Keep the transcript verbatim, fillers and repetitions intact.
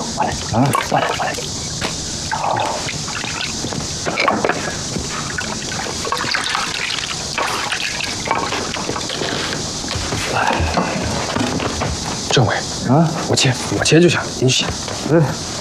我来啊，我来，我来。好。 政委啊，我切，我切就行，您洗。嗯。